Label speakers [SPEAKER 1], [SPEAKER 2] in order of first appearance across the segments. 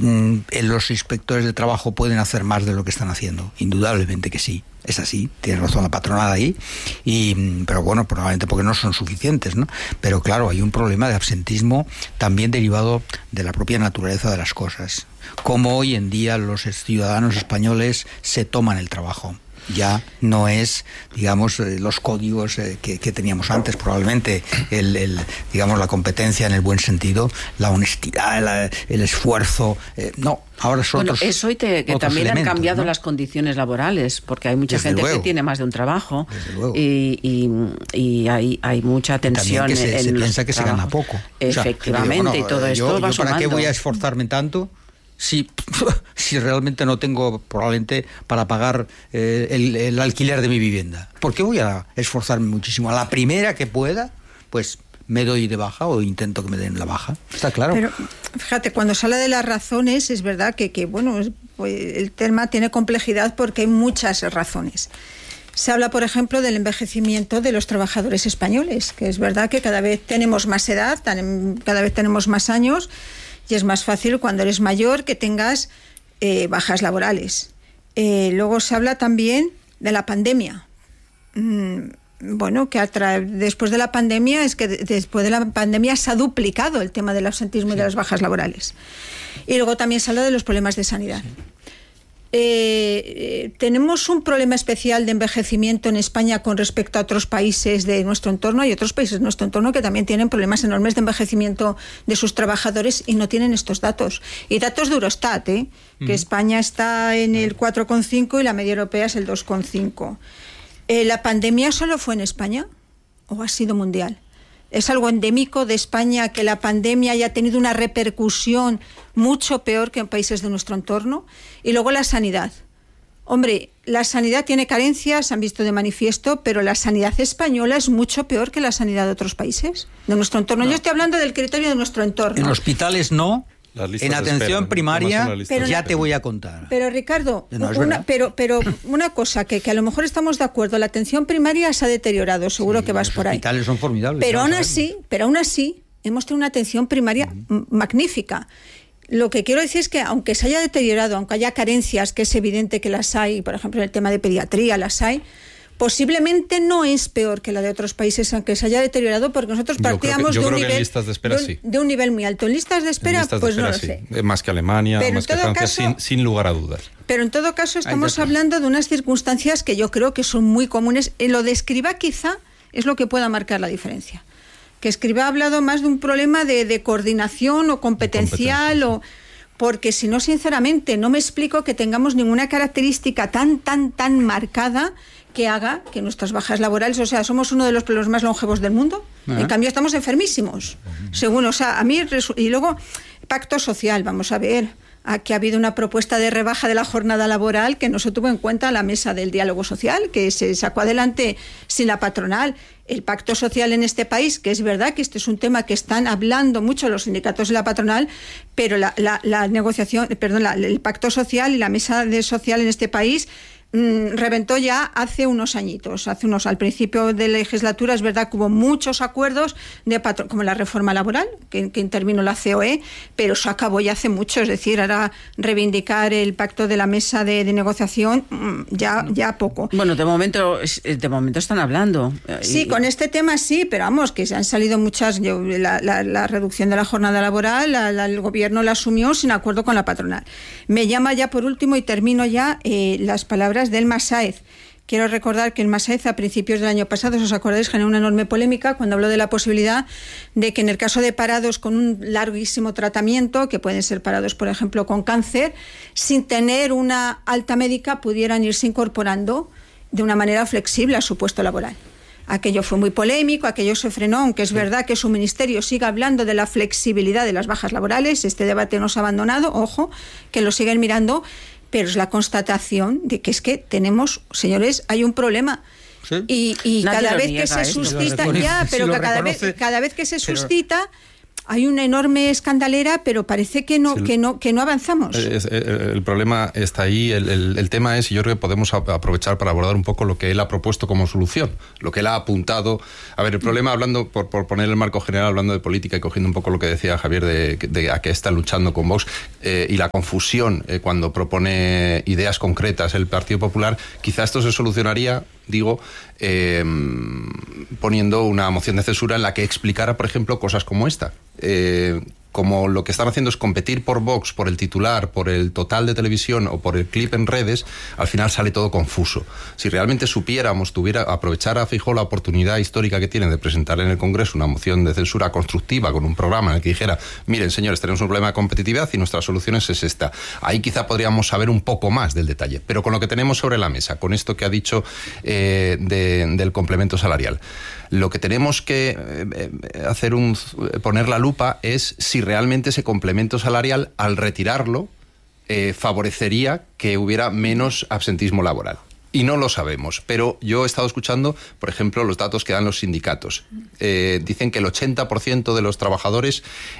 [SPEAKER 1] los inspectores de trabajo pueden hacer más de lo que están haciendo. Indudablemente que sí. Es así, tiene razón la patronal ahí, pero bueno, probablemente porque no son suficientes, ¿no? Pero claro, hay un problema de absentismo también derivado de la propia naturaleza de las cosas. Como hoy en día los ciudadanos españoles se toman el trabajo. Ya no es, digamos, los códigos que teníamos antes, probablemente digamos, la competencia en el buen sentido, la honestidad, el esfuerzo, no, ahora son otros.
[SPEAKER 2] Eso y que también han cambiado, ¿no?, las condiciones laborales, porque hay mucha gente que tiene más de un trabajo y hay mucha tensión.
[SPEAKER 1] Y también se piensa que se gana poco.
[SPEAKER 2] Efectivamente, o sea, y todo esto va sumando.
[SPEAKER 1] ¿Para qué voy a esforzarme tanto? Si realmente no tengo probablemente para pagar el alquiler de mi vivienda, ¿por qué voy a esforzarme muchísimo? A la primera que pueda, pues me doy de baja o intento que me den la baja. ¿Está claro?
[SPEAKER 3] Pero fíjate, cuando se habla de las razones, es verdad que bueno, pues, el tema tiene complejidad porque hay muchas razones. Se habla, por ejemplo, del envejecimiento de los trabajadores españoles, que es verdad que cada vez tenemos más edad, cada vez tenemos más años, y es más fácil cuando eres mayor que tengas bajas laborales. Luego se habla también de la pandemia. Bueno, que después de la pandemia se ha duplicado el tema del absentismo y de las bajas laborales. Y luego también se habla de los problemas de sanidad. Tenemos un problema especial de envejecimiento en España con respecto a otros países de nuestro entorno. Hay otros países de nuestro entorno que también tienen problemas enormes de envejecimiento de sus trabajadores y no tienen estos datos. Y datos de Eurostat, que España está en el 4,5 y la media europea es el 2,5. ¿La pandemia solo fue en España o ha sido mundial? ¿Es algo endémico de España que la pandemia haya tenido una repercusión mucho peor que en países de nuestro entorno? Y luego la sanidad. Hombre, la sanidad tiene carencias, se han visto de manifiesto, pero la sanidad española es mucho peor que la sanidad de otros países de nuestro entorno. No. Yo estoy hablando del criterio de nuestro entorno.
[SPEAKER 1] En hospitales no. En atención primaria ya te voy a contar.
[SPEAKER 3] Pero Ricardo, pero una cosa que a lo mejor estamos de acuerdo, la atención primaria se ha deteriorado, seguro que vas por ahí.
[SPEAKER 1] Los hospitales son formidables.
[SPEAKER 3] Pero aún así hemos tenido una atención primaria magnífica. Lo que quiero decir es que aunque se haya deteriorado, aunque haya carencias, que es evidente que las hay, por ejemplo en el tema de pediatría las hay, posiblemente no es peor que la de otros países, aunque se haya deteriorado, porque nosotros partíamos de un nivel muy alto. En listas de espera, pues no lo sé.
[SPEAKER 4] Más que Alemania, más que Francia, sin lugar a dudas.
[SPEAKER 3] Pero en todo caso estamos hablando de unas circunstancias que yo creo que son muy comunes. Lo de Escrivá quizá es lo que pueda marcar la diferencia. Que Escrivá ha hablado más de un problema de coordinación o competencial porque si no, sinceramente, no me explico que tengamos ninguna característica tan marcada que haga que nuestras bajas laborales, o sea, somos uno de los pueblos más longevos del mundo, en cambio estamos enfermísimos, según, o sea, a mí, y luego, pacto social, vamos a ver, aquí ha habido una propuesta de rebaja de la jornada laboral que no se tuvo en cuenta en la mesa del diálogo social, que se sacó adelante sin la patronal. El pacto social en este país, que es verdad que este es un tema que están hablando mucho los sindicatos de la patronal, pero la negociación, el pacto social y la mesa social en este país reventó ya hace unos añitos, al principio de la legislatura. Es verdad que hubo muchos acuerdos como la reforma laboral, que intervino la COE, pero eso acabó ya hace mucho. Es decir, ahora reivindicar el pacto de la mesa de negociación ya poco.
[SPEAKER 2] Bueno, de momento están hablando.
[SPEAKER 3] Sí, con este tema sí, pero vamos, que se han salido muchas. La reducción de la jornada laboral, el gobierno la asumió sin acuerdo con la patronal. Me llama ya por último y termino ya las palabras del Masáez. Quiero recordar que el Masáez a principios del año pasado, si os acordáis, generó una enorme polémica cuando habló de la posibilidad de que en el caso de parados con un larguísimo tratamiento, que pueden ser parados, por ejemplo, con cáncer, sin tener una alta médica, pudieran irse incorporando de una manera flexible a su puesto laboral. Aquello fue muy polémico, aquello se frenó, aunque es verdad que su ministerio sigue hablando de la flexibilidad de las bajas laborales. Este debate no se ha abandonado, ojo, que lo siguen mirando, pero es la constatación de que es que tenemos, señores, hay un problema. ¿Sí? Y cada vez que se suscita, cada vez que se suscita, hay una enorme escandalera, pero parece que no, que no avanzamos.
[SPEAKER 4] El problema está ahí. El tema es, y yo creo que podemos aprovechar para abordar un poco lo que él ha propuesto como solución, lo que él ha apuntado. A ver, el problema, hablando, por poner el marco general, hablando de política y cogiendo un poco lo que decía Javier de a qué está luchando con Vox, y la confusión cuando propone ideas concretas el Partido Popular, quizá esto se solucionaría, digo, poniendo una moción de censura en la que explicara, por ejemplo, cosas como esta. Como lo que están haciendo es competir por Vox, por el titular, por el total de televisión o por el clip en redes, al final sale todo confuso. Si realmente supiéramos, aprovechara Feijóo la oportunidad histórica que tiene de presentar en el Congreso una moción de censura constructiva con un programa en el que dijera, miren señores, tenemos un problema de competitividad y nuestra solución es esta. Ahí quizá podríamos saber un poco más del detalle. Pero con lo que tenemos sobre la mesa, con esto que ha dicho del complemento salarial, lo que tenemos que poner la lupa es si realmente ese complemento salarial, al retirarlo, favorecería que hubiera menos absentismo laboral. Y no lo sabemos, pero yo he estado escuchando, por ejemplo, los datos que dan los sindicatos. Dicen que el 80% de los trabajadores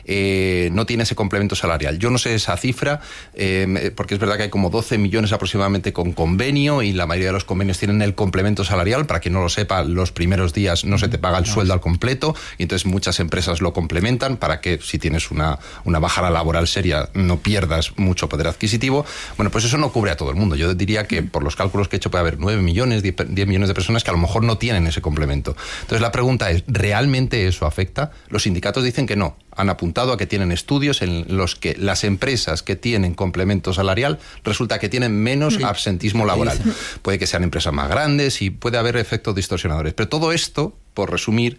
[SPEAKER 4] no tiene ese complemento salarial. Yo no sé esa cifra, porque es verdad que hay como 12 millones aproximadamente con convenio, y la mayoría de los convenios tienen el complemento salarial. Para quien no lo sepa, los primeros días no se te paga el sueldo al completo, y entonces muchas empresas lo complementan para que, si tienes una bajada laboral seria, no pierdas mucho poder adquisitivo. Bueno, pues eso no cubre a todo el mundo. Yo diría que, por los cálculos que he hecho, puede haber 9 millones, 10 millones de personas que a lo mejor no tienen ese complemento. Entonces la pregunta es, ¿realmente eso afecta? Los sindicatos dicen que no. Han apuntado a que tienen estudios en los que las empresas que tienen complemento salarial resulta que tienen menos absentismo laboral. Puede que sean empresas más grandes y puede haber efectos distorsionadores. Pero todo esto, por resumir,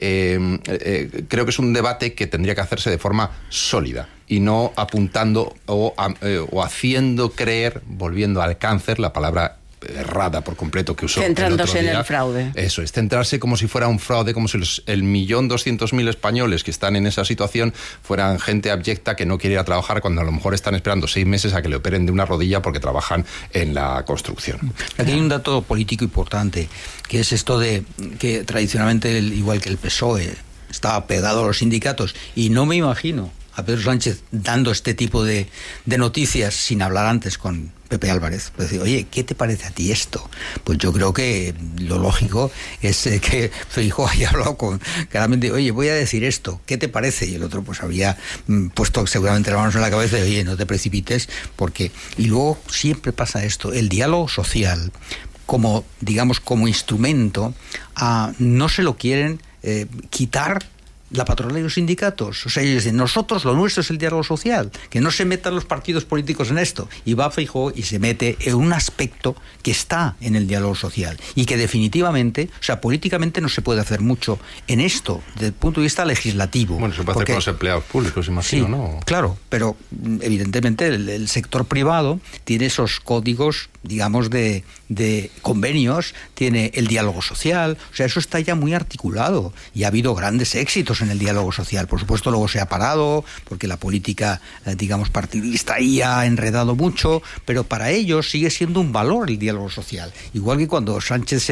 [SPEAKER 4] creo que es un debate que tendría que hacerse de forma sólida y no apuntando o haciendo creer, volviendo al cáncer, la palabra errada por completo que usó.
[SPEAKER 2] Centrándose en el fraude.
[SPEAKER 4] Eso es, centrarse como si fuera un fraude, como si el 1.200.000 españoles que están en esa situación fueran gente abyecta que no quiere ir a trabajar, cuando a lo mejor están esperando 6 meses a que le operen de una rodilla porque trabajan en la construcción.
[SPEAKER 1] Aquí hay un dato político importante, que es esto de que tradicionalmente, igual que el PSOE, estaba pegado a los sindicatos, y no me imagino a Pedro Sánchez dando este tipo de noticias sin hablar antes con Pepe Álvarez. Pues decir, oye, ¿qué te parece a ti esto? Pues yo creo que lo lógico es que Feijóo haya hablado claramente, oye, voy a decir esto, ¿qué te parece? Y el otro pues había puesto seguramente las manos en la cabeza y, oye, no te precipites, porque... Y luego siempre pasa esto, el diálogo social, como, digamos, como instrumento, no se lo quieren quitar la patronal y los sindicatos. O sea, ellos dicen, nosotros, lo nuestro es el diálogo social, que no se metan los partidos políticos en esto. Y va Feijóo y se mete en un aspecto que está en el diálogo social y que definitivamente, o sea, políticamente no se puede hacer mucho en esto, desde el punto de vista legislativo.
[SPEAKER 4] Bueno, se puede hacer con los empleados públicos, imagino,
[SPEAKER 1] sí,
[SPEAKER 4] ¿no? Claro,
[SPEAKER 1] pero evidentemente el sector privado tiene esos códigos, digamos, de convenios, tiene el diálogo social, o sea, eso está ya muy articulado y ha habido grandes éxitos en el diálogo social. Por supuesto, luego se ha parado porque la política, digamos, partidista ahí ha enredado mucho, pero para ellos sigue siendo un valor el diálogo social. Igual que cuando Sánchez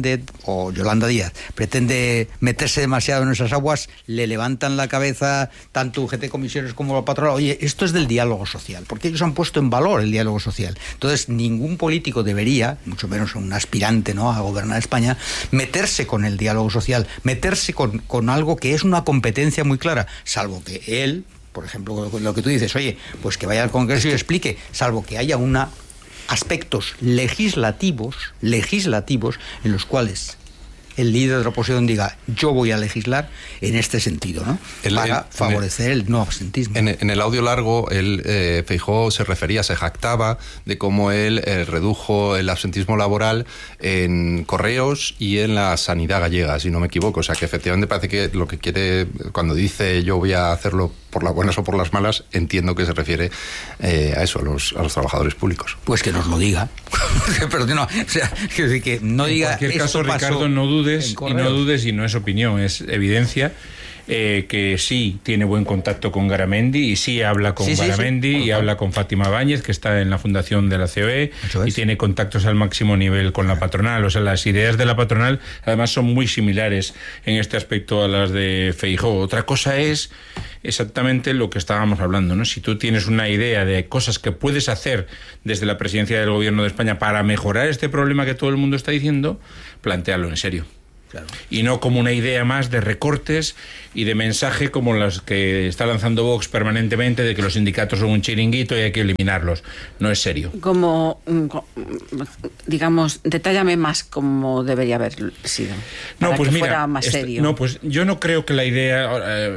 [SPEAKER 1] o Yolanda Díaz pretende meterse demasiado en esas aguas, le levantan la cabeza tanto UGT Comisiones como la patronal. Oye, esto es del diálogo social, porque ellos han puesto en valor el diálogo social. Entonces, ningún político debería, mucho menos un aspirante, ¿no?, a gobernar España, meterse con el diálogo social, meterse con algo que es una competencia muy clara, salvo que él, por ejemplo, lo que tú dices, oye, pues que vaya al Congreso y explique, salvo que haya aspectos legislativos en los cuales el líder de la oposición diga, yo voy a legislar en este sentido, ¿no?, para favorecer el no absentismo.
[SPEAKER 4] En el audio largo, Feijóo se jactaba de cómo él redujo el absentismo laboral en correos y en la sanidad gallega, si no me equivoco. O sea, que efectivamente parece que lo que quiere, cuando dice yo voy a hacerlo por las buenas o por las malas, entiendo que se refiere a eso, a los trabajadores públicos.
[SPEAKER 1] Pues que nos lo diga. Pero no, o sea, que no diga...
[SPEAKER 5] En cualquier caso, Ricardo, no dudes, y no es opinión, es evidencia. que sí tiene buen contacto con Garamendi y sí habla con Garamendi y habla con Fátima Báñez, que está en la fundación de la COE, y tiene contactos al máximo nivel con la patronal. O sea, las ideas de la patronal además son muy similares en este aspecto a las de Feijóo. Otra cosa es exactamente lo que estábamos hablando, ¿no? Si tú tienes una idea de cosas que puedes hacer desde la presidencia del Gobierno de España para mejorar este problema que todo el mundo está diciendo, plantéalo en serio. Claro. Y no como una idea más de recortes y de mensaje como las que está lanzando Vox permanentemente, de que los sindicatos son un chiringuito y hay que eliminarlos. No es serio.
[SPEAKER 2] Como, digamos, detállame más cómo debería haber sido.
[SPEAKER 5] No, pues mira,
[SPEAKER 2] fuera más serio.
[SPEAKER 5] No, pues yo no creo que la idea...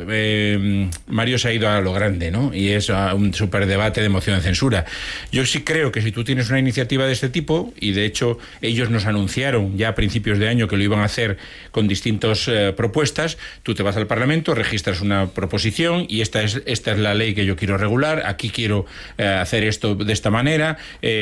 [SPEAKER 5] Mario se ha ido a lo grande, ¿no? Y es a un superdebate de moción de censura. Yo sí creo que si tú tienes una iniciativa de este tipo, y de hecho ellos nos anunciaron ya a principios de año que lo iban a hacer con distintas propuestas, tú te vas al Parlamento, registras una proposición y esta es la ley que yo quiero regular, aquí quiero hacer esto de esta manera,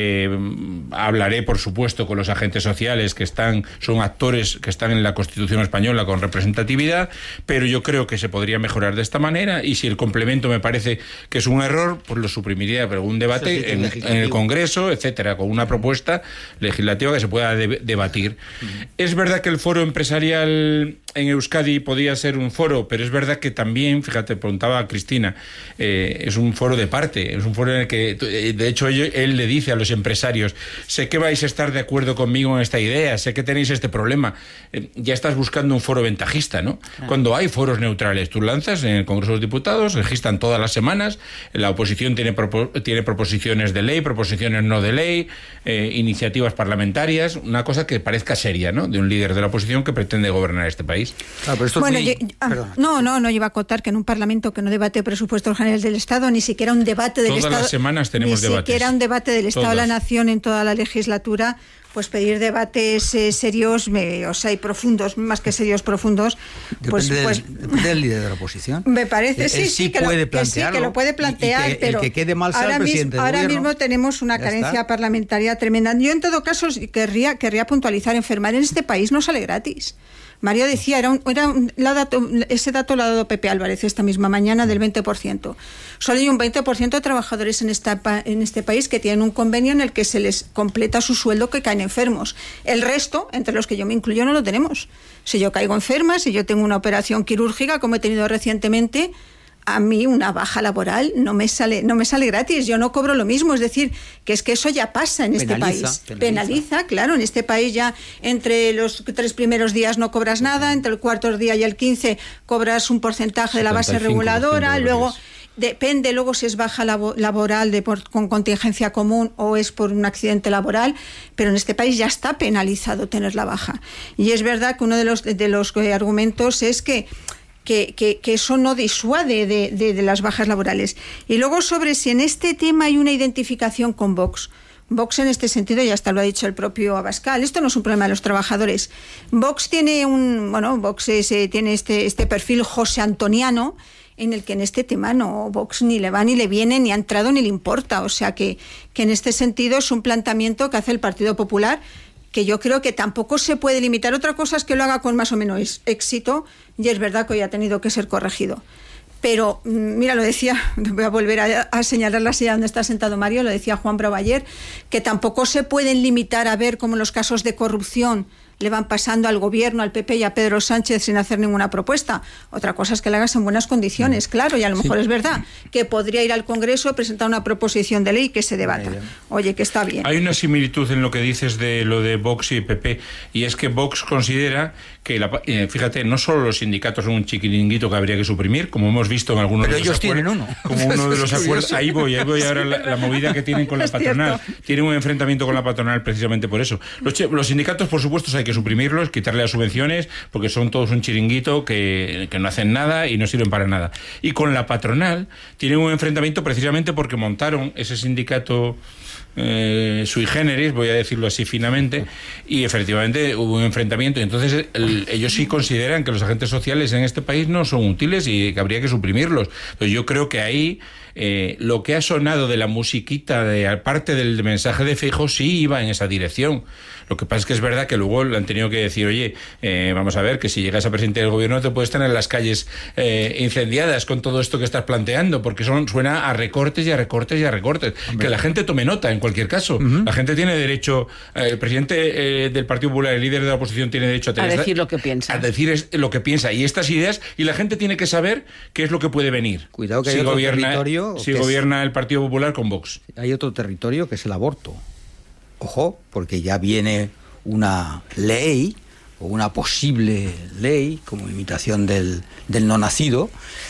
[SPEAKER 5] hablaré por supuesto con los agentes sociales que son actores que están en la Constitución española con representatividad, pero yo creo que se podría mejorar de esta manera, y si el complemento me parece que es un error, pues lo suprimiría, pero un debate en el Congreso, etcétera, con una propuesta legislativa que se pueda debatir. Es verdad que el foro empresarial en Euskadi podía ser un foro, pero es verdad que también, fíjate, preguntaba a Cristina, es un foro de parte, es un foro en el que, de hecho, él le dice a los empresarios, sé que vais a estar de acuerdo conmigo en esta idea, sé que tenéis este problema, ya estás buscando un foro ventajista, ¿no? Claro. Cuando hay foros neutrales, tú lanzas en el Congreso de los Diputados, registran todas las semanas, la oposición tiene proposiciones de ley, proposiciones no de ley, iniciativas parlamentarias, una cosa que parezca seria, ¿no? De un líder de la oposición que pretende gobernar este país.
[SPEAKER 1] Claro, pero esto
[SPEAKER 3] bueno,
[SPEAKER 1] no
[SPEAKER 3] iba a acotar que en un Parlamento que no debate presupuestos generales del Estado, ni siquiera un debate del Estado.
[SPEAKER 5] Todas las semanas tenemos debates.
[SPEAKER 3] Ni siquiera un debate del Estado de la Nación en toda la legislatura, pues pedir debates serios, y profundos, más que serios, profundos.
[SPEAKER 1] Depende del líder de la oposición.
[SPEAKER 3] Me parece,
[SPEAKER 1] que
[SPEAKER 3] lo puede plantear, pero
[SPEAKER 1] el que quede mal sea el presidente del
[SPEAKER 3] ahora
[SPEAKER 1] gobierno.
[SPEAKER 3] mismo tenemos una carencia parlamentaria tremenda. Yo, en todo caso, querría puntualizar, enfermar en este país no sale gratis. Mario decía, ese dato lo ha dado Pepe Álvarez esta misma mañana, del 20%. Solo hay un 20% de trabajadores en este país que tienen un convenio en el que se les completa su sueldo, que caen enfermos. El resto, entre los que yo me incluyo, no lo tenemos. Si yo caigo enferma, si yo tengo una operación quirúrgica, como he tenido recientemente, a mí una baja laboral no me sale gratis, yo no cobro lo mismo, es decir, que eso ya pasa en este país. Penaliza, claro, en este país ya entre los 3 primeros días no cobras nada, entre el cuarto día y el 15 cobras un porcentaje de la base reguladora, luego depende luego si es baja laboral con contingencia común o es por un accidente laboral, pero en este país ya está penalizado tener la baja. Y es verdad que uno de los argumentos es que eso no disuade de las bajas laborales. Y luego, sobre si en este tema hay una identificación con Vox. Vox, en este sentido, ya hasta lo ha dicho el propio Abascal, esto no es un problema de los trabajadores. Vox tiene tiene este perfil josé antoniano, en el que en este tema Vox ni le va ni le viene, ni ha entrado ni le importa. O sea que en este sentido es un planteamiento que hace el Partido Popular, que yo creo que tampoco se puede limitar. Otra cosa es que lo haga con más o menos éxito, y es verdad que hoy ha tenido que ser corregido. Pero, mira, lo decía, voy a volver a señalar la silla donde está sentado Mario, lo decía Juan Bravo ayer, que tampoco se pueden limitar a ver cómo los casos de corrupción le van pasando al gobierno, al PP y a Pedro Sánchez sin hacer ninguna propuesta. Otra cosa es que la hagas en buenas condiciones, claro, y a lo mejor es verdad que podría ir al Congreso, presentar una proposición de ley que se debata. Oye, que está bien.
[SPEAKER 5] Hay una similitud en lo que dices de lo de Vox y PP, y es que Vox considera que, fíjate, no solo los sindicatos son un chiquiringuito que habría que suprimir, como hemos visto en algunos de los acuerdos. Pero ellos tienen uno. Como uno de los acuerdos. Ahí voy ahora la movida que tienen con la patronal. Tienen un enfrentamiento con la patronal precisamente por eso. Los sindicatos, por supuesto, hay que suprimirlos, quitarle las subvenciones, porque son todos un chiringuito que no hacen nada y no sirven para nada. Y con la patronal tienen un enfrentamiento precisamente porque montaron ese sindicato sui generis, voy a decirlo así finamente, y efectivamente hubo un enfrentamiento. Y entonces ellos sí consideran que los agentes sociales en este país no son útiles y que habría que suprimirlos. Entonces yo creo que ahí lo que ha sonado de la musiquita, aparte del mensaje de Feijóo, sí iba en esa dirección. Lo que pasa es que es verdad que luego le han tenido que decir, oye, vamos a ver, que si llegas a presidente del gobierno te puedes tener las calles incendiadas con todo esto que estás planteando, porque suena a recortes y a recortes y a recortes. Hombre. Que la gente tome nota, en cualquier caso. La gente tiene derecho, el presidente del Partido Popular, el líder de la oposición, tiene derecho a
[SPEAKER 2] decir lo que piensa.
[SPEAKER 5] A decir lo que piensa y estas ideas, y la gente tiene que saber qué es lo que puede venir.
[SPEAKER 1] Cuidado que hay otro territorio...
[SPEAKER 5] Si gobierna el Partido Popular con Vox.
[SPEAKER 1] Hay otro territorio que es el aborto. Ojo, porque ya viene una ley o una posible ley como imitación del no nacido,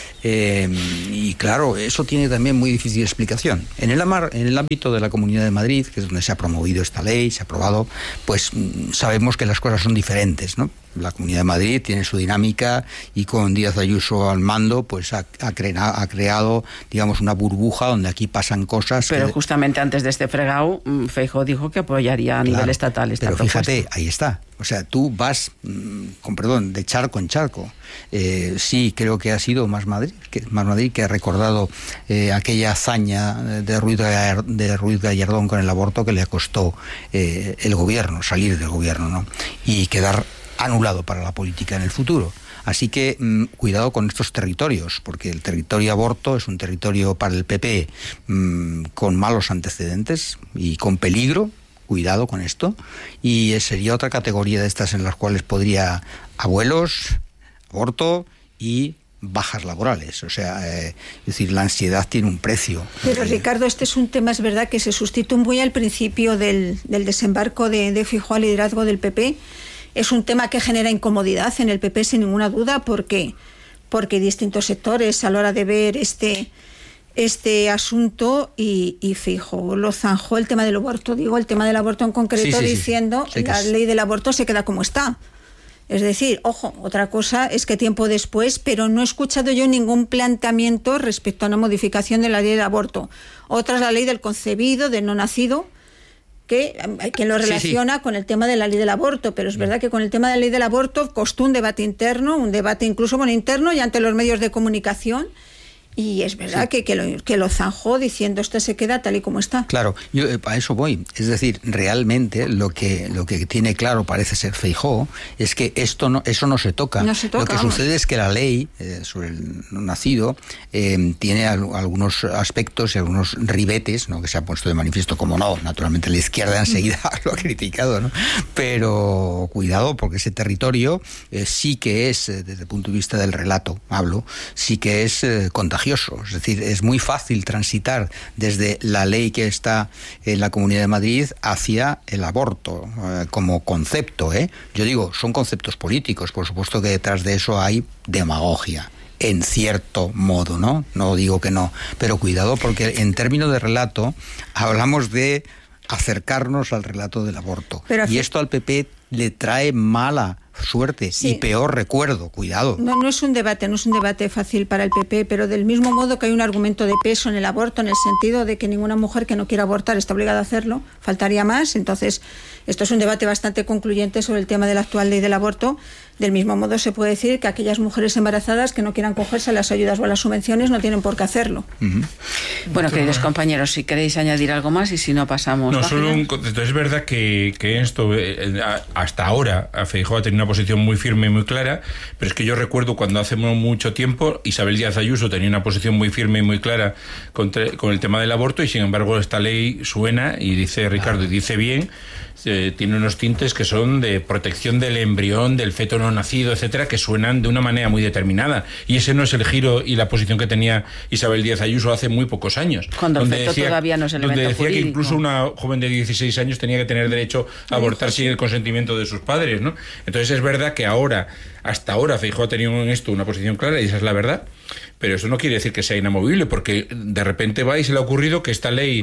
[SPEAKER 1] y claro, eso tiene también muy difícil explicación. En el ámbito de la Comunidad de Madrid, que es donde se ha promovido esta ley, se ha aprobado, pues sabemos que las cosas son diferentes, ¿no? La Comunidad de Madrid tiene su dinámica y con Díaz Ayuso al mando pues ha creado, digamos, una burbuja donde aquí pasan cosas.
[SPEAKER 2] Pero justamente antes de este fregado, Feijóo dijo que apoyaría a nivel estatal esta propuesta.
[SPEAKER 1] Fíjate, ahí está. O sea, tú vas, con perdón, de charco en charco. Sí, creo que ha sido Más Madrid que ha recordado aquella hazaña de Ruiz Gallardón con el aborto que le costó el gobierno, salir del gobierno, ¿no? Y quedar anulado para la política en el futuro. Así que cuidado con estos territorios, porque el territorio aborto es un territorio para el PP con malos antecedentes y con peligro. Cuidado con esto. Y sería otra categoría de estas en las cuales podría abuelos, aborto y bajas laborales. O sea, es decir, la ansiedad tiene un precio.
[SPEAKER 3] Pero Ricardo, este es un tema, es verdad, que se sustituye al principio del desembarco de Feijóo al liderazgo del PP. Es un tema que genera incomodidad en el PP, sin ninguna duda. ¿Por qué? Porque distintos sectores, a la hora de ver este asunto, y Feijóo lo zanjó el tema del aborto, el tema del aborto en concreto, diciendo la ley del aborto se queda como está. Es decir, ojo, otra cosa es que tiempo después, pero no he escuchado yo ningún planteamiento respecto a una modificación de la ley del aborto. Otra es la ley del concebido, del no nacido, que hay quien lo relaciona con el tema de la ley del aborto, pero es verdad que con el tema de la ley del aborto costó un debate interno, un debate incluso interno y ante los medios de comunicación. Y es verdad que lo zanjó diciendo esto se queda tal y como está.
[SPEAKER 1] Claro, yo a eso voy. Es decir, realmente lo que tiene claro parece ser Feijóo es que eso no se toca.
[SPEAKER 3] No se toca.
[SPEAKER 1] Lo que sucede es que la ley sobre el no nacido tiene algunos aspectos y algunos ribetes, ¿no?, que se han puesto de manifiesto, como no, naturalmente la izquierda enseguida lo ha criticado, ¿no? Pero cuidado, porque ese territorio sí que es, desde el punto de vista del relato, sí que es contagioso. Es decir, es muy fácil transitar desde la ley que está en la Comunidad de Madrid hacia el aborto como concepto. Yo digo, son conceptos políticos, por supuesto que detrás de eso hay demagogia. En cierto modo, ¿no? No digo que no, pero cuidado, porque en términos de relato hablamos de acercarnos al relato del aborto. Y esto al PP le trae mala suerte y peor recuerdo, cuidado.
[SPEAKER 3] No es un debate fácil para el PP, pero del mismo modo que hay un argumento de peso en el aborto, en el sentido de que ninguna mujer que no quiera abortar está obligada a hacerlo, faltaría más. Entonces, esto es un debate bastante concluyente sobre el tema de la actual ley del aborto. Del mismo modo se puede decir que aquellas mujeres embarazadas que no quieran cogerse a las ayudas o a las subvenciones no tienen por qué hacerlo.
[SPEAKER 2] Bueno, queridos compañeros, si queréis añadir algo más y si no pasamos.
[SPEAKER 5] No, solo es verdad que esto hasta ahora Feijóo ha tenido una posición muy firme y muy clara, pero es que yo recuerdo cuando hace mucho tiempo Isabel Díaz Ayuso tenía una posición muy firme y muy clara con el tema del aborto, y sin embargo esta ley suena, y dice Ricardo, y dice bien, tiene unos tintes que son de protección del embrión, del feto no nacido, etcétera, que suenan de una manera muy determinada, y ese no es el giro y la posición que tenía Isabel Díaz Ayuso hace muy pocos años,
[SPEAKER 2] cuando el feto todavía no es elemento
[SPEAKER 5] donde decía
[SPEAKER 2] jurídico.
[SPEAKER 5] Que incluso una joven de 16 años tenía que tener derecho a abortar sin el consentimiento de sus padres, ¿no? Entonces es verdad que hasta ahora Feijóo ha tenido en esto una posición clara, y esa es la verdad, pero eso no quiere decir que sea inamovible, porque de repente va y se le ha ocurrido que esta ley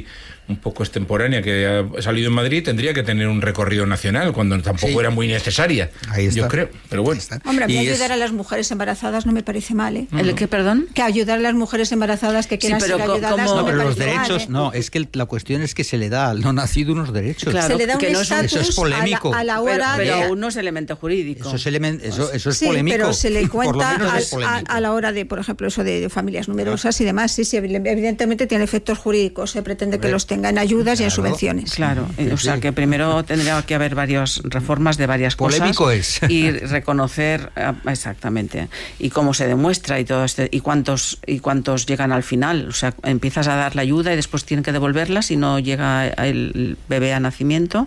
[SPEAKER 5] un poco extemporánea que ha salido en Madrid tendría que tener un recorrido nacional cuando tampoco era muy necesaria.
[SPEAKER 1] Ahí está.
[SPEAKER 5] Yo creo, pero bueno.
[SPEAKER 3] Hombre, a mí ayudar a las mujeres embarazadas no me parece mal, ¿eh?
[SPEAKER 2] ¿El qué, perdón?
[SPEAKER 3] Que ayudar a las mujeres embarazadas que quieran ser ayudadas no me
[SPEAKER 1] pero los
[SPEAKER 3] parece
[SPEAKER 1] derechos,
[SPEAKER 3] mal, ¿eh?
[SPEAKER 1] No, es que la cuestión es que se le da al no nacido unos derechos.
[SPEAKER 2] Claro,
[SPEAKER 3] se le da un
[SPEAKER 1] eso
[SPEAKER 3] estatus
[SPEAKER 1] es polémico.
[SPEAKER 3] a la hora
[SPEAKER 2] pero aún no es elemento jurídico.
[SPEAKER 1] Eso es
[SPEAKER 3] sí,
[SPEAKER 1] polémico.
[SPEAKER 3] pero se le cuenta
[SPEAKER 1] a
[SPEAKER 3] la hora de, por ejemplo, eso de familias numerosas y demás. Sí, evidentemente tiene efectos jurídicos. Se pretende que los tenga en ayudas y en subvenciones.
[SPEAKER 2] Claro, o sea que primero tendría que haber varias reformas de varias
[SPEAKER 1] polémico
[SPEAKER 2] cosas. Y reconocer exactamente. Y cómo se demuestra y todo y cuántos llegan al final. O sea, empiezas a dar la ayuda y después tienen que devolverla si no llega el bebé a nacimiento.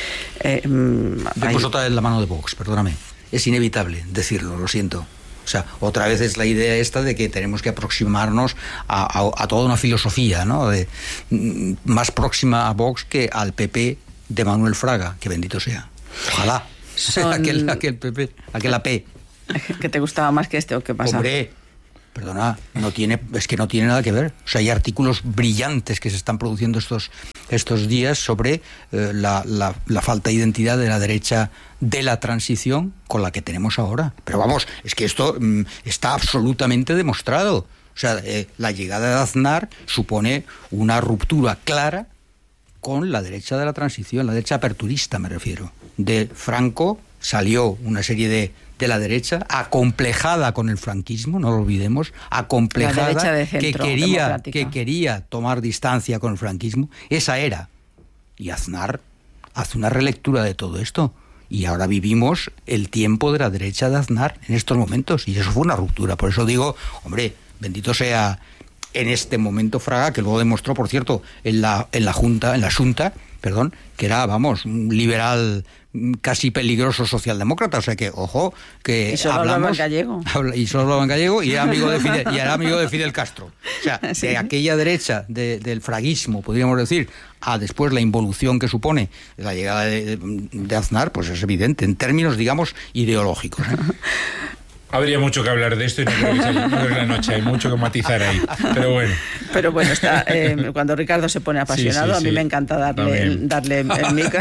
[SPEAKER 1] Después otra vez la mano de Vox, perdóname. Es inevitable decirlo, lo siento. O sea, otra vez es la idea esta de que tenemos que aproximarnos a toda una filosofía, ¿no? Más próxima a Vox que al PP de Manuel Fraga, que bendito sea. Ojalá. Aquel PP, aquel AP.
[SPEAKER 2] ¿Que te gustaba más que este o qué pasa?
[SPEAKER 1] Hombre, perdona, es que no tiene nada que ver. O sea, hay artículos brillantes que se están produciendo estos días sobre la falta de identidad de la derecha de la transición con la que tenemos ahora. Pero vamos, es que esto está absolutamente demostrado. O sea, la llegada de Aznar supone una ruptura clara con la derecha de la transición, la derecha aperturista me refiero. De Franco salió una serie de la derecha, acomplejada con el franquismo, no lo olvidemos, acomplejada,
[SPEAKER 2] de centro,
[SPEAKER 1] que quería tomar distancia con el franquismo. Esa era. Y Aznar hace una relectura de todo esto. Y ahora vivimos el tiempo de la derecha de Aznar en estos momentos. Y eso fue una ruptura. Por eso digo, hombre, bendito sea en este momento Fraga, que luego demostró, por cierto, en la Junta, que era, vamos, un liberal casi peligroso socialdemócrata, o sea que, ojo, que
[SPEAKER 2] y solo hablaba en gallego.
[SPEAKER 1] Y solo hablaba en gallego y era amigo de Fidel Castro. O sea, sí. De aquella derecha del fraguismo, podríamos decir, a después la involución que supone la llegada de Aznar, pues es evidente, en términos, digamos, ideológicos, ¿eh?
[SPEAKER 5] Habría mucho que hablar de esto y no creo que sea la noche, hay mucho que matizar ahí, pero bueno.
[SPEAKER 2] Pero bueno, cuando Ricardo se pone apasionado, sí, a mí me encanta darle el micro.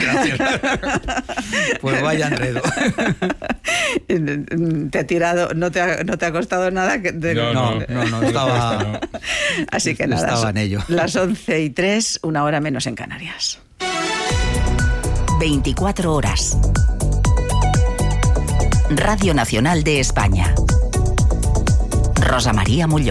[SPEAKER 1] Pues vaya enredo.
[SPEAKER 2] Te ha tirado, no te ha costado nada.
[SPEAKER 1] No, estaba...
[SPEAKER 2] No. Así que nada,
[SPEAKER 1] estaba en ello.
[SPEAKER 2] Las 11:03, 1 hora menos en Canarias.
[SPEAKER 6] 24 horas. Radio Nacional de España. Rosa María Molló.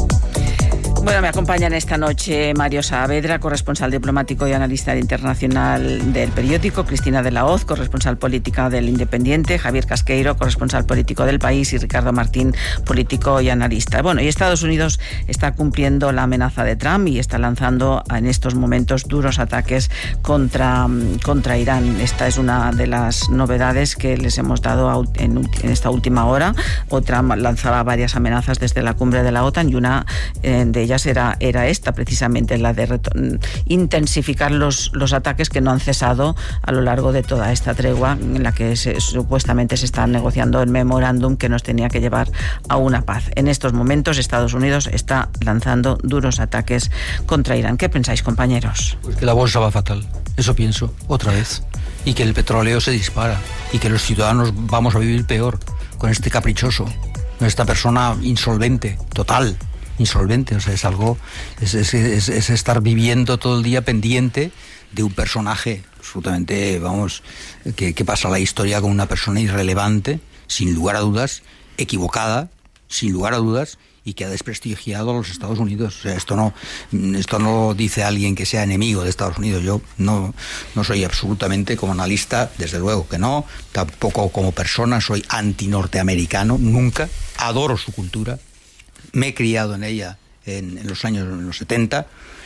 [SPEAKER 2] Bueno, me acompañan esta noche Mario Saavedra, corresponsal diplomático y analista internacional del periódico, Cristina de la Hoz, corresponsal política del Independiente, Javier Casqueiro, corresponsal político del País, y Ricardo Martín, político y analista. Bueno, y Estados Unidos está cumpliendo la amenaza de Trump y está lanzando en estos momentos duros ataques contra Irán. Esta es una de las novedades que les hemos dado en esta última hora. Trump lanzaba varias amenazas desde la cumbre de la OTAN y una de ellas era esta, precisamente, la de intensificar los ataques que no han cesado a lo largo de toda esta tregua en la que supuestamente se está negociando el memorándum que nos tenía que llevar a una paz. En estos momentos Estados Unidos está lanzando duros ataques contra Irán. ¿Qué pensáis, compañeros?
[SPEAKER 1] Pues que la bolsa va fatal, eso pienso, otra vez, y que el petróleo se dispara y que los ciudadanos vamos a vivir peor con este caprichoso, con esta persona insolvente, total. Insolvente, o sea, es algo, es estar viviendo todo el día pendiente de un personaje absolutamente, vamos, que pasa la historia como una persona irrelevante, sin lugar a dudas, equivocada, sin lugar a dudas, y que ha desprestigiado a los Estados Unidos. O sea, esto no lo dice alguien que sea enemigo de Estados Unidos. Yo no soy absolutamente, como analista, desde luego que no, tampoco como persona soy anti-norteamericano, nunca, adoro su cultura. Me he criado en ella en los años 70.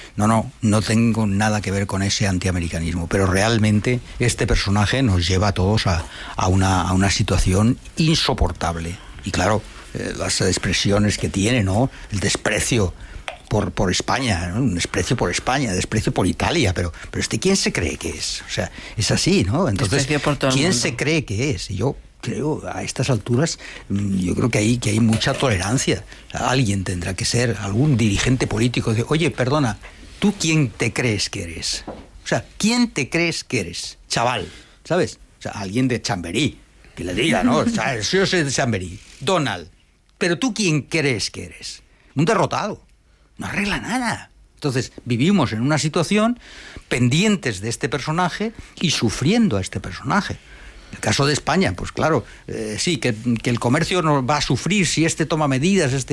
[SPEAKER 1] No tengo nada que ver con ese antiamericanismo, pero realmente este personaje nos lleva a todos a una situación insoportable. Y claro, las expresiones que tiene, ¿no? El desprecio por España, ¿no? Un desprecio por España, desprecio por Italia, pero ¿quién se cree que es? O sea, es así, ¿no? Entonces, ¿quién se cree que es? Y yo creo, a estas alturas, yo creo que hay mucha tolerancia. O sea, alguien tendrá que ser, algún dirigente político, de, oye, perdona, ¿tú quién te crees que eres? O sea, ¿quién te crees que eres? Chaval, ¿sabes? O sea, alguien de Chamberí, que le diga, ¿no? O sea, yo soy de Chamberí. Donald, ¿pero tú quién crees que eres? Un derrotado. No arregla nada. Entonces, vivimos en una situación pendientes de este personaje y sufriendo a este personaje. El caso de España, pues claro, sí, que el comercio no va a sufrir si toma medidas, el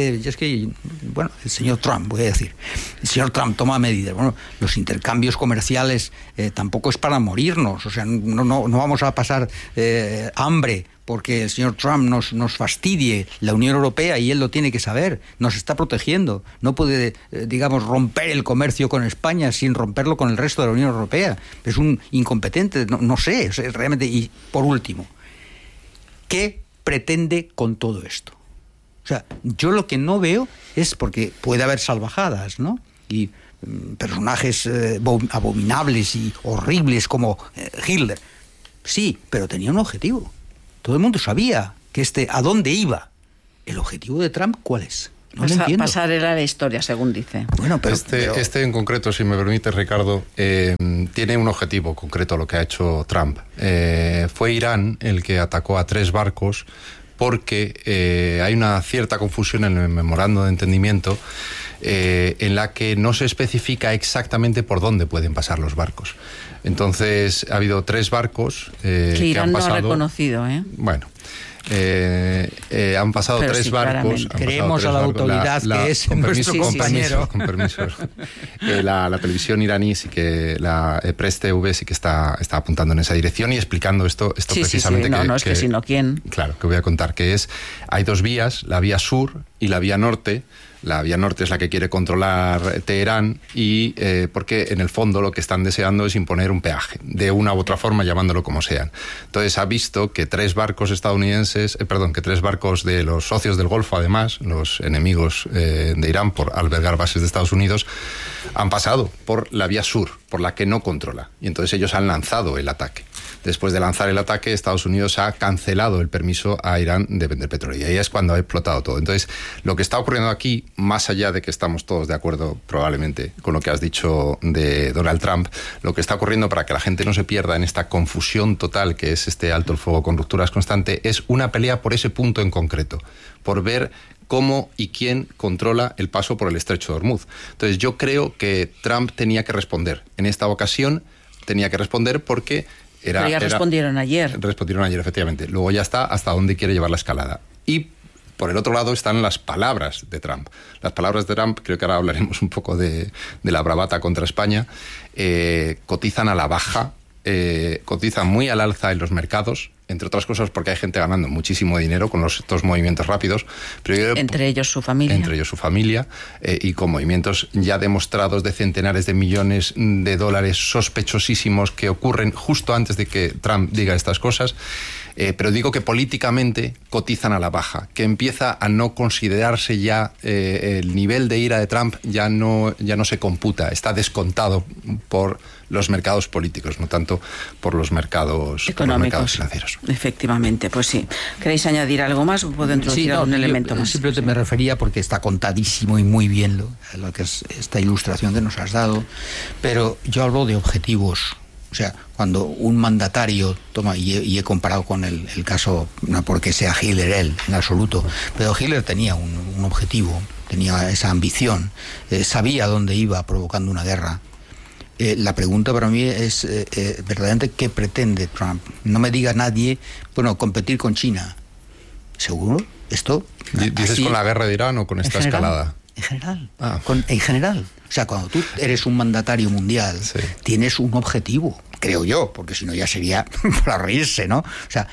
[SPEAKER 1] señor Trump, voy a decir, el señor Trump toma medidas. Bueno, los intercambios comerciales tampoco es para morirnos, o sea, no vamos a pasar hambre porque el señor Trump nos fastidie. La Unión Europea, y él lo tiene que saber, nos está protegiendo. No puede, romper el comercio con España sin romperlo con el resto de la Unión Europea. Es un incompetente, no sé, realmente. Y por último, ¿qué pretende con todo esto? O sea, yo lo que no veo es, porque puede haber salvajadas, ¿no? Y personajes abominables y horribles como Hitler. Sí, pero tenía un objetivo. Todo el mundo sabía que a dónde iba. ¿El objetivo de Trump cuál es? No lo entiendo.
[SPEAKER 2] Pasar era la historia, según dice.
[SPEAKER 4] Bueno, pero este en concreto, si me permite, Ricardo, tiene un objetivo concreto lo que ha hecho Trump. Fue Irán el que atacó a 3 barcos porque hay una cierta confusión en el memorando de entendimiento en la que no se especifica exactamente por dónde pueden pasar los barcos. Entonces ha habido 3 barcos
[SPEAKER 2] que Irán
[SPEAKER 4] han pasado,
[SPEAKER 2] no ha reconocido,
[SPEAKER 4] Bueno, han pasado
[SPEAKER 2] pero
[SPEAKER 4] 3 barcos.
[SPEAKER 1] Creemos a la autoridad que es nuestro compañero.
[SPEAKER 4] Con permiso. La televisión iraní sí que, la Press TV sí que está apuntando en esa dirección y explicando esto
[SPEAKER 2] sí,
[SPEAKER 4] precisamente.
[SPEAKER 2] Sí. No es que sino quién.
[SPEAKER 4] Claro, que voy a contar, hay 2 vías, la vía sur y la vía norte. La vía norte es la que quiere controlar Teherán y porque en el fondo lo que están deseando es imponer un peaje, de una u otra forma, llamándolo como sean. Entonces ha visto que 3 barcos que 3 barcos de los socios del Golfo, además, los enemigos de Irán por albergar bases de Estados Unidos, han pasado por la vía sur, por la que no controla. Y entonces ellos han lanzado el ataque. Después de lanzar el ataque, Estados Unidos ha cancelado el permiso a Irán de vender petróleo. Y ahí es cuando ha explotado todo. Entonces, lo que está ocurriendo aquí, más allá de que estamos todos de acuerdo probablemente con lo que has dicho de Donald Trump, lo que está ocurriendo, para que la gente no se pierda en esta confusión total que es este alto el fuego con rupturas constante, es una pelea por ese punto en concreto, por ver cómo y quién controla el paso por el estrecho de Hormuz. Entonces, yo creo que Trump tenía que responder. En esta ocasión tenía que responder porque
[SPEAKER 2] respondieron ayer.
[SPEAKER 4] Respondieron ayer, efectivamente. Luego ya está hasta dónde quiere llevar la escalada. Y por el otro lado están las palabras de Trump. Las palabras de Trump, creo que ahora hablaremos un poco de la bravata contra España, cotizan a la baja, cotizan muy al alza en los mercados, entre otras cosas porque hay gente ganando muchísimo dinero con estos movimientos rápidos. Pero
[SPEAKER 2] entre ellos su familia.
[SPEAKER 4] Y con movimientos ya demostrados de centenares de millones de dólares sospechosísimos que ocurren justo antes de que Trump diga estas cosas. Pero digo que políticamente cotizan a la baja, que empieza a no considerarse ya el nivel de ira de Trump ya no se computa, está descontado por los mercados políticos, no tanto por los mercados financieros.
[SPEAKER 2] Efectivamente, pues sí. ¿Queréis añadir algo más o puedo introducir algún elemento más?
[SPEAKER 1] Simplemente me refería, porque está contadísimo y muy bien lo que es esta ilustración que nos has dado, pero yo hablo de objetivos. O sea, cuando un mandatario toma, y he comparado con el caso, no porque sea Hitler él, en absoluto, pero Hitler tenía un objetivo, tenía esa ambición, sabía dónde iba provocando una guerra. La pregunta para mí es, verdaderamente, ¿qué pretende Trump? No me diga nadie, competir con China. ¿Seguro? ¿Esto?
[SPEAKER 4] ¿Dices así, con la guerra de Irán o con esta escalada?
[SPEAKER 1] En general. En general. O sea, cuando tú eres un mandatario mundial, sí, tienes un objetivo, creo yo, porque si no ya sería para reírse, ¿no? O sea,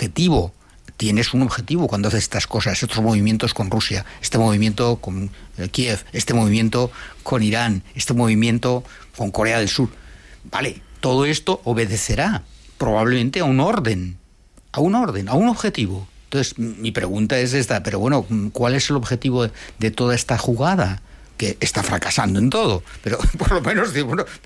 [SPEAKER 1] tienes un objetivo cuando haces estas cosas, estos movimientos con Rusia, este movimiento con Kiev, este movimiento con Irán, este movimiento con Corea del Sur. Vale, todo esto obedecerá probablemente a un orden, a un objetivo. Entonces, mi pregunta es esta, pero bueno, ¿cuál es el objetivo de toda esta jugada? Que está fracasando en todo, pero por lo menos, pero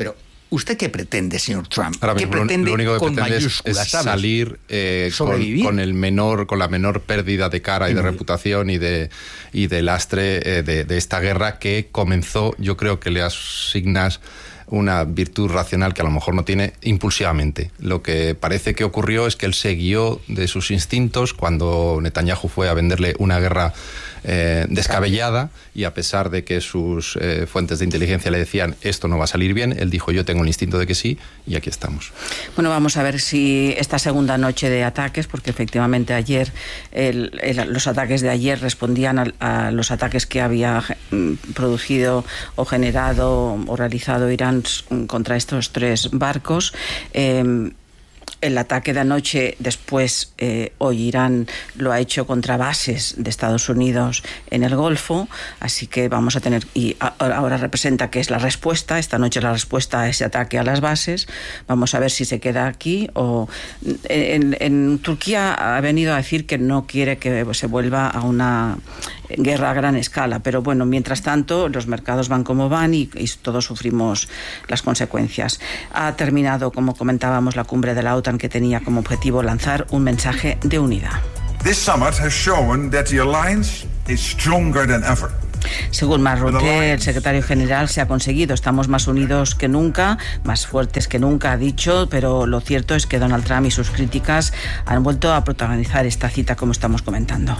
[SPEAKER 1] ¿Usted qué pretende, señor Trump?
[SPEAKER 4] Ahora mismo,
[SPEAKER 1] ¿Qué pretende
[SPEAKER 4] lo único que
[SPEAKER 1] con
[SPEAKER 4] pretende
[SPEAKER 1] mayúsculas,
[SPEAKER 4] es
[SPEAKER 1] ¿sabes?
[SPEAKER 4] salir con la menor pérdida de cara y de reputación y de lastre de esta guerra que comenzó. Yo creo que le asignas una virtud racional que a lo mejor no tiene, impulsivamente. Lo que parece que ocurrió es que él se guió de sus instintos cuando Netanyahu fue a venderle una guerra descabellada, y a pesar de que sus fuentes de inteligencia le decían esto no va a salir bien, él dijo yo tengo el instinto de que sí, y aquí estamos.
[SPEAKER 2] Bueno, vamos a ver si esta segunda noche de ataques, porque efectivamente ayer los ataques de ayer respondían a los ataques que había producido o generado o realizado Irán contra estos 3 barcos. El ataque de anoche, después, hoy Irán lo ha hecho contra bases de Estados Unidos en el Golfo, así que vamos a tener, y ahora representa que es la respuesta, esta noche la respuesta a ese ataque a las bases. Vamos a ver si se queda aquí o... En Turquía ha venido a decir que no quiere que se vuelva a una guerra a gran escala, pero bueno, mientras tanto los mercados van como van y todos sufrimos las consecuencias. Ha terminado, como comentábamos, la cumbre de la OTAN, que tenía como objetivo lanzar un mensaje de unidad.
[SPEAKER 7] This summit has shown that the alliance is stronger than ever.
[SPEAKER 2] Según Mark Rutte, el secretario general, se ha conseguido. Estamos más unidos que nunca, más fuertes que nunca, ha dicho, pero lo cierto es que Donald Trump y sus críticas han vuelto a protagonizar esta cita, como estamos comentando.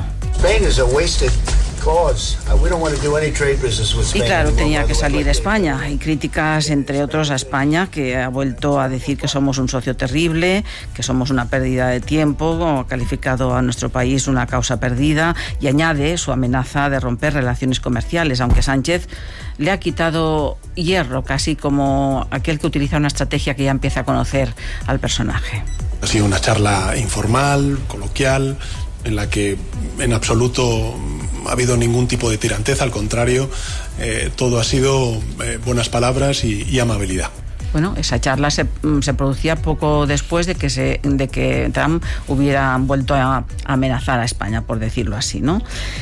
[SPEAKER 2] Y claro, tenía que salir España. Hay críticas, entre otros, a España, que ha vuelto a decir que somos un socio terrible, que somos una pérdida de tiempo, ha calificado a nuestro país una causa perdida, y añade su amenaza de romper relaciones comerciales, aunque Sánchez le ha quitado hierro, casi como aquel que utiliza una estrategia que ya empieza a conocer al personaje.
[SPEAKER 8] Ha sido una charla informal, coloquial, en la que en absoluto ha habido ningún tipo de tiranteza, al contrario, todo ha sido buenas palabras y amabilidad.
[SPEAKER 2] Bueno, esa charla se producía poco después de que Trump hubiera vuelto a amenazar a España, por decirlo así, ¿no?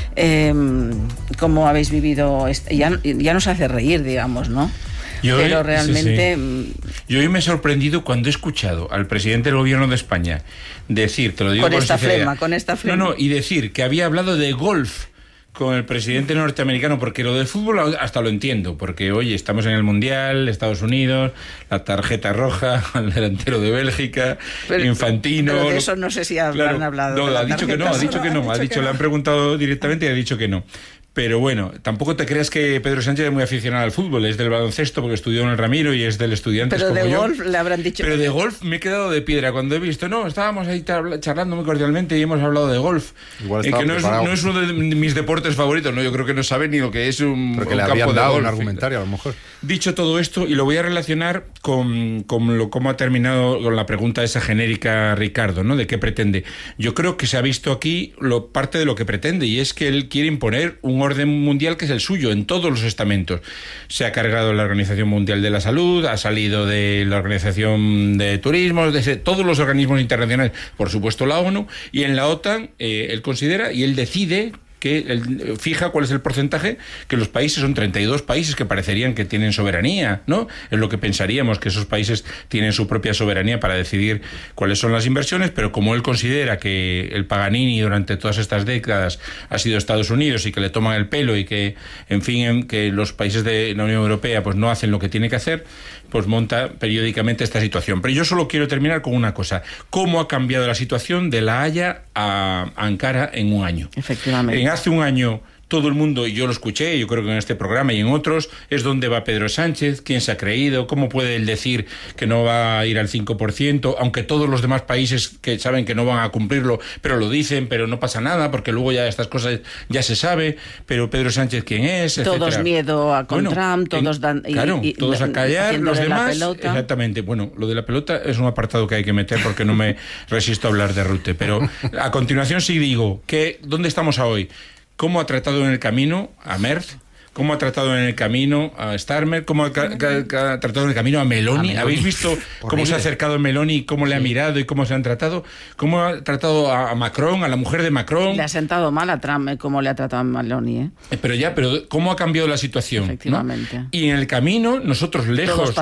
[SPEAKER 2] ¿Cómo habéis vivido? Ya nos hace reír, digamos, ¿no? Pero realmente...
[SPEAKER 5] Sí. Yo hoy me he sorprendido cuando he escuchado al presidente del gobierno de España decir, te lo digo
[SPEAKER 2] con esta flema.
[SPEAKER 5] No, y decir que había hablado de golf con el presidente norteamericano, porque lo del fútbol hasta lo entiendo, porque oye, estamos en el Mundial, Estados Unidos, la tarjeta roja al delantero de Bélgica, Infantino...
[SPEAKER 2] Pero de eso no sé si han hablado.
[SPEAKER 5] No, ha dicho que no, le han preguntado directamente y ha dicho que no. Pero bueno, tampoco te creas que Pedro Sánchez es muy aficionado al fútbol, es del baloncesto porque estudió en el Ramiro y es del Estudiantes como yo.
[SPEAKER 2] Pero de golf le habrán dicho...
[SPEAKER 5] Pero de golf me he quedado de piedra cuando he visto, estábamos ahí charlando muy cordialmente y hemos hablado de golf. Que no es uno de mis deportes favoritos, yo creo que no sabe ni lo que es un
[SPEAKER 4] porque le
[SPEAKER 5] campo
[SPEAKER 4] habían
[SPEAKER 5] de
[SPEAKER 4] dado
[SPEAKER 5] golf.
[SPEAKER 4] Un argumentario, a lo mejor.
[SPEAKER 5] Dicho todo esto, y lo voy a relacionar con cómo ha terminado con la pregunta esa genérica Ricardo, ¿no? De qué pretende. Yo creo que se ha visto aquí parte de lo que pretende, y es que él quiere imponer un orden mundial que es el suyo en todos los estamentos. Se ha cargado la Organización Mundial de la Salud, ha salido de la Organización de Turismo, de todos los organismos internacionales, por supuesto la ONU, y en la OTAN él considera y él decide que él fija cuál es el porcentaje, que los países son 32 países que parecerían que tienen soberanía, ¿no? Es lo que pensaríamos, que esos países tienen su propia soberanía para decidir cuáles son las inversiones, pero como él considera que el Paganini durante todas estas décadas ha sido Estados Unidos y que le toman el pelo y que, en fin, que los países de la Unión Europea pues no hacen lo que tiene que hacer, pues monta periódicamente esta situación. Pero yo solo quiero terminar con una cosa: ¿cómo ha cambiado la situación de La Haya a Ankara en un año?
[SPEAKER 2] Efectivamente.
[SPEAKER 5] Hace un año todo el mundo, y yo lo escuché, yo creo que en este programa y en otros, es dónde va Pedro Sánchez, quién se ha creído, cómo puede él decir que no va a ir al 5%, aunque todos los demás países que saben que no van a cumplirlo, pero lo dicen, pero no pasa nada, porque luego ya estas cosas ya se sabe, pero Pedro Sánchez quién es, etcétera.
[SPEAKER 2] Todos miedo a Trump, todos dan...
[SPEAKER 5] todos a callar, los demás... Exactamente, lo de la pelota es un apartado que hay que meter porque no me resisto a hablar de Rutte, pero a continuación sí digo, ¿dónde estamos hoy? ¿Cómo ha tratado en el camino a Merz? cómo ha tratado en el camino a Starmer, cómo ha tratado en el camino a Meloni. ¿Habéis visto cómo se ha acercado Meloni, cómo le ha mirado y cómo se han tratado? ¿Cómo ha tratado a Macron, a la mujer de Macron?
[SPEAKER 2] Le ha sentado mal a Trump cómo le ha tratado a Meloni.
[SPEAKER 5] Pero ¿cómo ha cambiado la situación?
[SPEAKER 2] Efectivamente.
[SPEAKER 5] ¿No? Y en el camino, nosotros lejos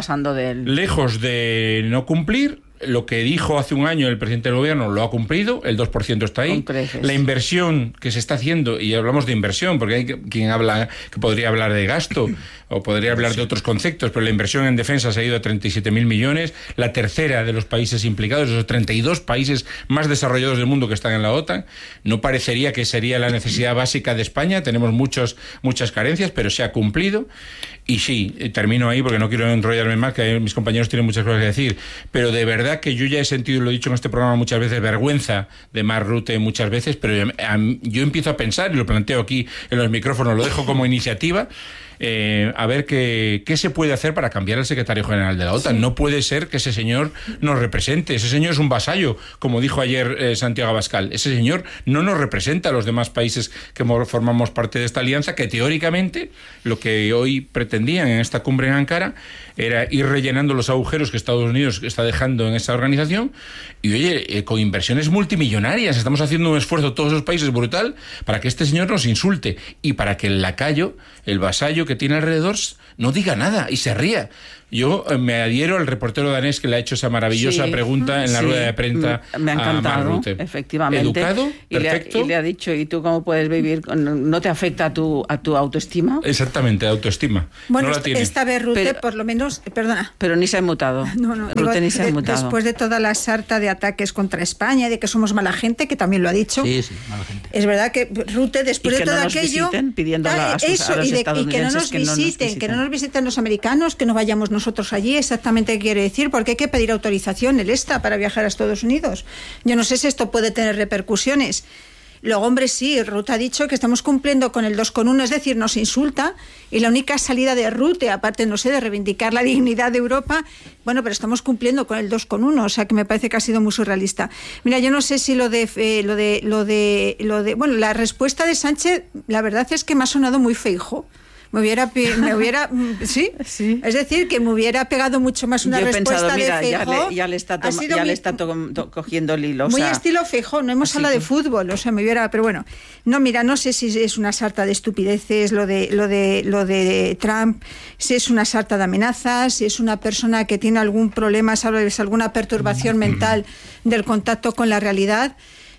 [SPEAKER 5] de no cumplir, lo que dijo hace un año el presidente del gobierno lo ha cumplido, el 2% está ahí. La inversión que se está haciendo, y hablamos de inversión, porque hay quien habla que podría hablar de gasto o podría hablar de otros conceptos, pero la inversión en defensa se ha ido a 37.000 millones, la tercera de los países implicados, esos 32 países más desarrollados del mundo que están en la OTAN. No parecería que sería la necesidad básica de España, tenemos muchas carencias, pero se ha cumplido. Y sí, termino ahí porque no quiero enrollarme más, que mis compañeros tienen muchas cosas que decir, pero de verdad que yo ya he sentido, y lo he dicho en este programa muchas veces, vergüenza de Mark Rutte muchas veces, pero yo empiezo a pensar, y lo planteo aquí en los micrófonos, lo dejo como iniciativa, a ver qué se puede hacer para cambiar al secretario general de la OTAN. Sí. No puede ser que ese señor nos represente. Ese señor es un vasallo, como dijo ayer Santiago Abascal. Ese señor no nos representa a los demás países que formamos parte de esta alianza, que teóricamente lo que hoy pretendían en esta cumbre en Ankara era ir rellenando los agujeros que Estados Unidos está dejando en esa organización. Y oye, con inversiones multimillonarias, estamos haciendo un esfuerzo todos los países brutal para que este señor nos insulte y para que el lacayo, el vasallo que tiene alrededor, no diga nada y se ría. Yo me adhiero al reportero danés que le ha hecho esa maravillosa pregunta en la rueda de prensa.
[SPEAKER 2] Me ha encantado,
[SPEAKER 5] a Mark Rutte.
[SPEAKER 2] Efectivamente.
[SPEAKER 5] Educado, perfecto.
[SPEAKER 2] Y le ha dicho, ¿y tú cómo puedes vivir? ¿No te afecta a tu autoestima?
[SPEAKER 5] Exactamente, autoestima.
[SPEAKER 3] Bueno,
[SPEAKER 5] no la tiene.
[SPEAKER 3] Esta vez Rutte, por lo menos, perdona.
[SPEAKER 2] Pero ni se ha inmutado. Rutte ni se ha inmutado.
[SPEAKER 3] Después de toda la sarta de ataques contra España, de que somos mala gente, que también lo ha dicho.
[SPEAKER 1] Sí, mala gente.
[SPEAKER 3] Es verdad que Rutte, después de todo aquello,
[SPEAKER 2] pidiendo a los
[SPEAKER 3] y que no nos
[SPEAKER 2] visiten,
[SPEAKER 3] que no nos visiten los americanos, que no vayamos nosotros allí. Exactamente qué quiere decir, porque hay que pedir autorización, el ESTA, para viajar a Estados Unidos. Yo no sé si esto puede tener repercusiones. Luego, hombre, sí, Rutte ha dicho que estamos cumpliendo con el 2,1, es decir, nos insulta, y la única salida de Rutte, aparte, no sé, de reivindicar la dignidad de Europa, bueno, pero estamos cumpliendo con el 2,1, o sea que me parece que ha sido muy surrealista. Mira, yo no sé si bueno, la respuesta de Sánchez, la verdad es que me ha sonado muy Feijóo. Me hubiera ¿sí? Es decir, que me hubiera pegado mucho más una respuesta de Feijóo.
[SPEAKER 2] Ya le está cogiendo el hilo.
[SPEAKER 3] Muy estilo Feijóo, no hemos hablado de fútbol, o sea, pero bueno. No, mira, no sé si es una sarta de estupideces lo de Trump, si es una sarta de amenazas, si es una persona que tiene algún problema, sabes, alguna perturbación mental del contacto con la realidad.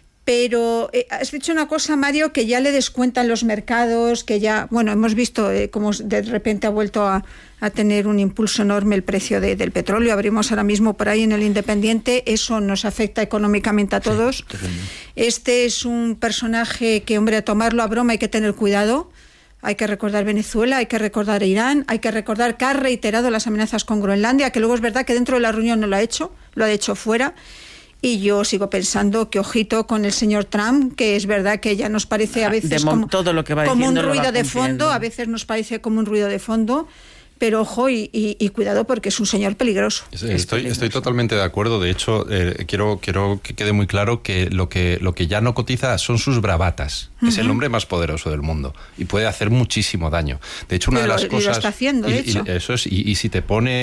[SPEAKER 3] Pero has dicho una cosa, Mario, que ya le descuentan los mercados, que ya, bueno, hemos visto cómo de repente ha vuelto a tener un impulso enorme el precio del petróleo. Abrimos ahora mismo por ahí en el Independiente, eso nos afecta económicamente a todos. Sí, este es un personaje que, hombre, a tomarlo a broma hay que tener cuidado. Hay que recordar Venezuela, hay que recordar Irán, hay que recordar que ha reiterado las amenazas con Groenlandia, que luego es verdad que dentro de la reunión no lo ha hecho fuera. Y yo sigo pensando que ojito con el señor Trump, que es verdad que ya nos parece a veces como un ruido de fondo, a veces nos parece como un ruido de fondo, pero ojo y cuidado porque es un señor peligroso.
[SPEAKER 4] Estoy totalmente de acuerdo. De hecho, quiero que quede muy claro que lo que ya no cotiza son sus bravatas. Es el hombre más poderoso del mundo y puede hacer muchísimo daño. De hecho, una de las cosas...
[SPEAKER 3] lo está haciendo, de hecho.
[SPEAKER 4] Eso es, y si te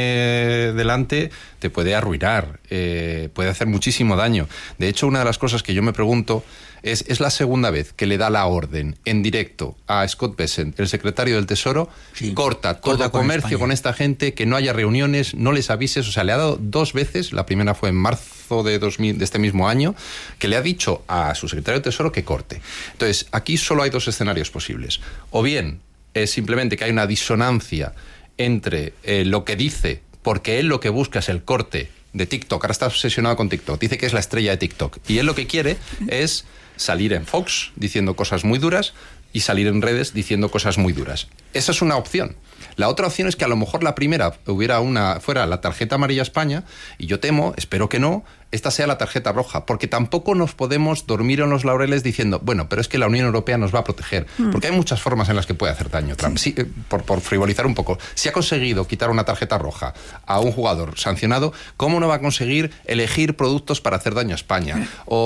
[SPEAKER 4] pone delante, te puede arruinar, puede hacer muchísimo daño. De hecho, una de las cosas que yo me pregunto es la segunda vez que le da la orden en directo a Scott Bessent, el secretario del Tesoro, corta todo comercio con esta gente, que no haya reuniones, no les avises. O sea, le ha dado 2 veces, la primera fue en marzo de este mismo año, que le ha dicho a su secretario del Tesoro que corte. Entonces, aquí solo hay 2 escenarios posibles. O bien es simplemente que hay una disonancia entre lo que dice, porque él lo que busca es el corte de TikTok. Ahora está obsesionado con TikTok. Dice que es la estrella de TikTok. Y él lo que quiere es salir en Fox diciendo cosas muy duras y salir en redes diciendo cosas muy duras. Esa es una opción. La otra opción es que a lo mejor la primera fuera la tarjeta amarilla a España, y yo temo, espero que no, esta sea la tarjeta roja, porque tampoco nos podemos dormir en los laureles diciendo, bueno, pero es que la Unión Europea nos va a proteger, porque hay muchas formas en las que puede hacer daño Trump. Sí, por frivolizar un poco, si ha conseguido quitar una tarjeta roja a un jugador sancionado, ¿cómo no va a conseguir elegir productos para hacer daño a España?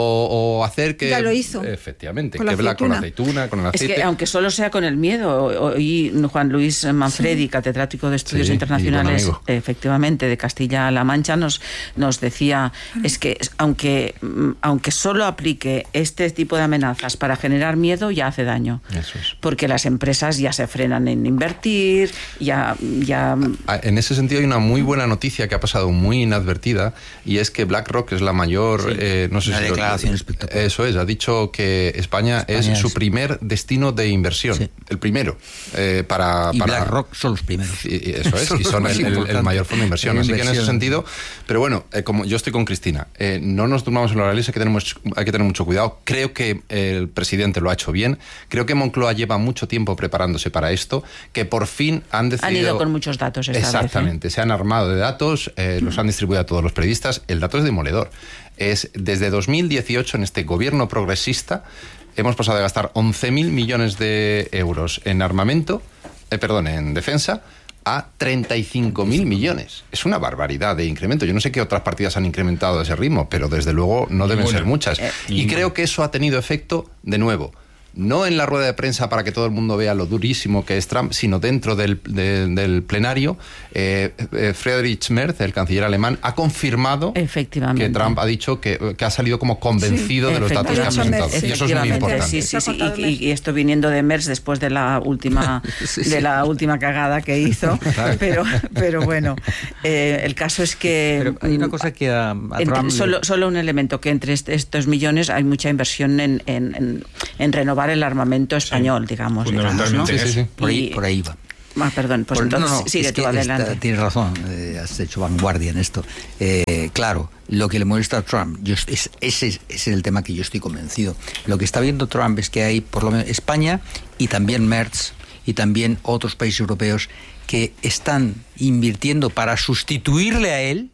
[SPEAKER 4] O hacer que...
[SPEAKER 3] Ya lo hizo.
[SPEAKER 4] Efectivamente, con la aceituna, con el aceite.
[SPEAKER 2] Es que aunque solo sea con el miedo, y Juan Luis Manfredi, catedrático de Estudios Internacionales, efectivamente, de Castilla-La Mancha, nos decía, es que aunque solo aplique este tipo de amenazas para generar miedo, ya hace daño.
[SPEAKER 4] Eso es.
[SPEAKER 2] Porque las empresas ya se frenan en invertir, ya...
[SPEAKER 4] En ese sentido hay una muy buena noticia que ha pasado muy inadvertida, y es que BlackRock es la mayor... no sé
[SPEAKER 1] una
[SPEAKER 4] si
[SPEAKER 1] declaración espectacular.
[SPEAKER 4] Eso es, ha dicho que España es su primer destino de inversión, el primero. Para
[SPEAKER 1] BlackRock son los primeros.
[SPEAKER 4] Eso es, y son el mayor fondo de inversión. Así que en ese sentido, pero bueno, como yo estoy con Cristina, no nos durmamos en los laureles, hay que tener mucho cuidado. Creo que el presidente lo ha hecho bien, creo que Moncloa lleva mucho tiempo preparándose para esto, que por fin han decidido...
[SPEAKER 2] Han ido con muchos datos esta
[SPEAKER 4] Exactamente,
[SPEAKER 2] vez,
[SPEAKER 4] se han armado de datos, los han distribuido a todos los periodistas. El dato es demoledor. Es desde 2018, en este gobierno progresista, hemos pasado de gastar 11.000 millones de euros en armamento, en defensa, a 35.000 millones. Es una barbaridad de incremento. Yo no sé qué otras partidas han incrementado ese ritmo, pero desde luego no deben ser muchas. Y creo que eso ha tenido efecto, de nuevo, no en la rueda de prensa para que todo el mundo vea lo durísimo que es Trump, sino dentro del plenario. Friedrich Merz, el canciller alemán, ha confirmado que Trump ha dicho que ha salido como convencido de los datos que ha presentado. Y eso es muy importante.
[SPEAKER 2] Y esto viniendo de Merz después de la última cagada que hizo. pero bueno, el caso es que...
[SPEAKER 1] Pero hay una cosa que a Trump...
[SPEAKER 2] Solo un elemento, que entre estos millones hay mucha inversión en renovar el armamento español, digamos.
[SPEAKER 5] Fundamentalmente,
[SPEAKER 2] ¿no?
[SPEAKER 1] Por ahí va.
[SPEAKER 2] Perdón, pues entonces sigue tú adelante.
[SPEAKER 1] Tienes razón, has hecho vanguardia en esto. Claro, lo que le molesta a Trump, ese es el tema que yo estoy convencido. Lo que está viendo Trump es que hay, por lo menos, España y también Merz y también otros países europeos que están invirtiendo para sustituirle a él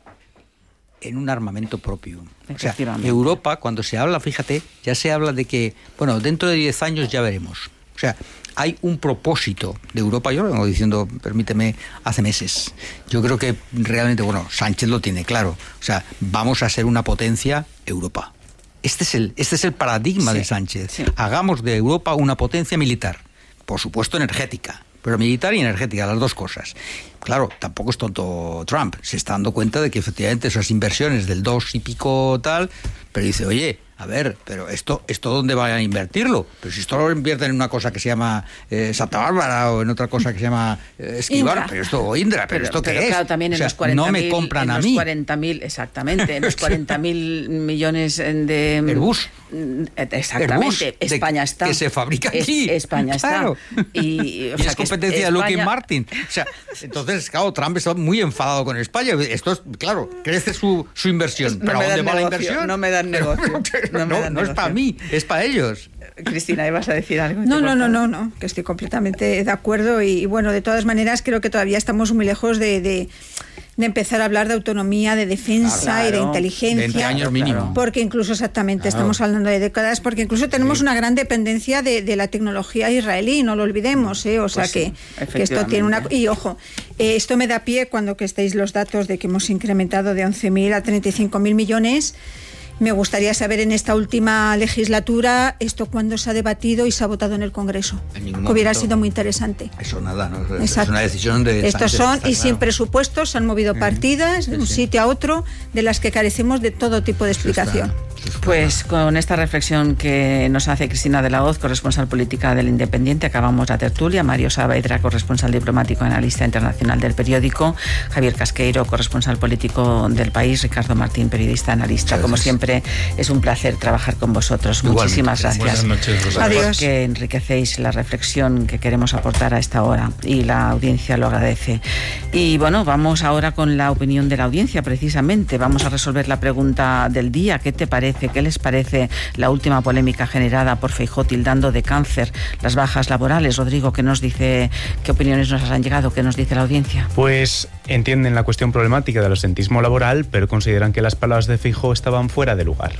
[SPEAKER 1] en un armamento propio. O sea, Europa, cuando se habla, fíjate, ya se habla de que, bueno, dentro de 10 años ya veremos. O sea, hay un propósito de Europa, yo lo vengo diciendo, permíteme, hace meses. Yo creo que realmente, Sánchez lo tiene claro. O sea, vamos a ser una potencia Europa. Este es el paradigma de Sánchez. Sí. Hagamos de Europa una potencia militar, por supuesto energética, pero militar y energética, las dos cosas. Claro, tampoco es tonto Trump, se está dando cuenta de que efectivamente esas inversiones del 2 y pico tal, pero dice, oye, a ver, pero esto ¿dónde van a invertirlo? Pero si esto lo invierten en una cosa que se llama Santa Bárbara o en otra cosa que se llama Esquivar, pero ¿esto qué es?
[SPEAKER 2] Claro, también en los 40.000,
[SPEAKER 1] no me compran a mí.
[SPEAKER 2] 40.000, exactamente, en los 40.000 millones de...
[SPEAKER 1] Airbus.
[SPEAKER 2] Exactamente,
[SPEAKER 1] Airbus,
[SPEAKER 2] España está.
[SPEAKER 1] Que se fabrica aquí.
[SPEAKER 2] España
[SPEAKER 1] claro.
[SPEAKER 2] está. Y
[SPEAKER 1] es competencia de Lockheed Martin. O sea, entonces, claro, Trump está muy enfadado con España. Esto es, claro, crece su inversión. ¿Pero a dónde va la inversión?
[SPEAKER 2] No me dan negocio.
[SPEAKER 1] No es para mí, es para ellos.
[SPEAKER 2] Cristina, ¿ibas a decir algo?
[SPEAKER 3] No, que estoy completamente de acuerdo y bueno, de todas maneras creo que todavía estamos muy lejos de empezar a hablar de autonomía, de defensa y de inteligencia.
[SPEAKER 1] 20 años mínimo.
[SPEAKER 3] Porque incluso estamos hablando de décadas, porque incluso tenemos una gran dependencia de la tecnología israelí, no lo olvidemos, o sea que esto tiene una... Y ojo, esto me da pie cuando que estéis los datos de que hemos incrementado de 11.000 a 35.000 millones. Me gustaría saber en esta última legislatura esto cuándo se ha debatido y se ha votado en el Congreso. Que hubiera sido muy interesante.
[SPEAKER 1] Eso nada, ¿no? Es una decisión de...
[SPEAKER 3] Estos son, y sin presupuestos, se han movido partidas de un sitio a otro, de las que carecemos de todo tipo de explicación.
[SPEAKER 2] Pues con esta reflexión que nos hace Cristina de la Hoz, corresponsal política del Independiente, acabamos la tertulia. Mario Saavedra, corresponsal diplomático, analista internacional del periódico. Javier Casqueiro, corresponsal político del País. Ricardo Martín, periodista, analista. Como siempre, es un placer trabajar con vosotros. Muchísimas gracias.
[SPEAKER 5] Buenas noches, Rosa.
[SPEAKER 3] Adiós.
[SPEAKER 2] Que enriquecéis la reflexión que queremos aportar a esta hora y la audiencia lo agradece. Y bueno, vamos ahora con la opinión de la audiencia, precisamente. Vamos a resolver la pregunta del día. ¿Qué te parece? ¿Qué les parece la última polémica generada por Feijóo tildando de cáncer las bajas laborales? Rodrigo, ¿qué nos dice? ¿Qué opiniones nos han llegado? ¿Qué nos dice la audiencia?
[SPEAKER 9] Pues entienden la cuestión problemática del absentismo laboral, pero consideran que las palabras de Feijóo estaban fuera de lugar.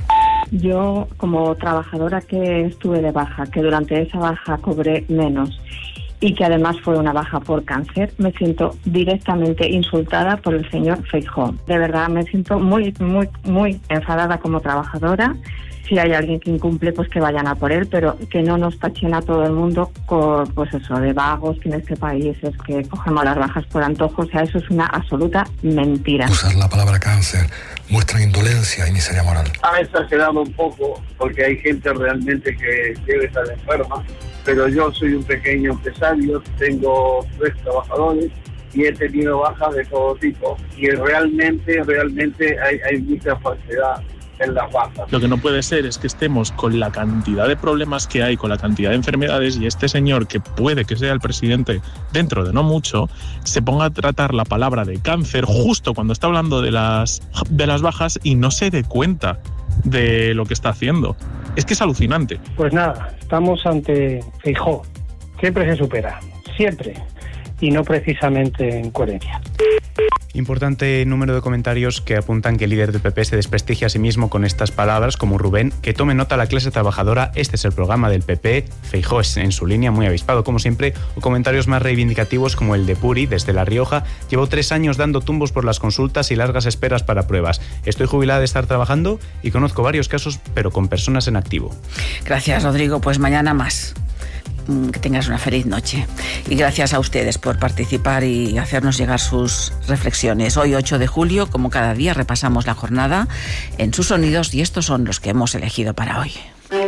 [SPEAKER 10] Yo, como trabajadora que estuve de baja, que durante esa baja cobré menos y que además fue una baja por cáncer, me siento directamente insultada por el señor Feijóo. De verdad, me siento muy enfadada como trabajadora si hay alguien que incumple, pues que vayan a por él, pero que no nos tachen a todo el mundo pues eso, de vagos, que en este país es que cogemos las bajas por antojo. O sea, eso es una absoluta mentira.
[SPEAKER 11] Usar la palabra cáncer muestra indolencia y miseria moral.
[SPEAKER 12] Ha exagerado un poco porque hay gente realmente que debe estar enferma, pero yo soy un pequeño empresario, tengo 3 trabajadores y he tenido bajas de todo tipo y realmente hay mucha falsedad en las bajas.
[SPEAKER 13] Lo que no puede ser es que estemos con la cantidad de problemas que hay, con la cantidad de enfermedades, y este señor, que puede que sea el presidente dentro de no mucho, se ponga a tratar la palabra de cáncer justo cuando está hablando de las bajas y no se dé cuenta de lo que está haciendo. Es que es alucinante.
[SPEAKER 14] Pues nada, estamos ante Feijóo. Siempre se supera, siempre, y no precisamente en coherencia.
[SPEAKER 9] Importante número de comentarios que apuntan que el líder del PP se desprestigia a sí mismo con estas palabras, como Rubén, que tome nota la clase trabajadora, este es el programa del PP, Feijóo es en su línea, muy avispado como siempre, o comentarios más reivindicativos como el de Puri, desde La Rioja, llevo 3 años dando tumbos por las consultas y largas esperas para pruebas. Estoy jubilada de estar trabajando y conozco varios casos, pero con personas en activo.
[SPEAKER 2] Gracias, Rodrigo, pues mañana más. Que tengas una feliz noche. Y gracias a ustedes por participar y hacernos llegar sus reflexiones. Hoy, 8 de julio, como cada día, repasamos la jornada en sus sonidos y estos son los que hemos elegido para hoy.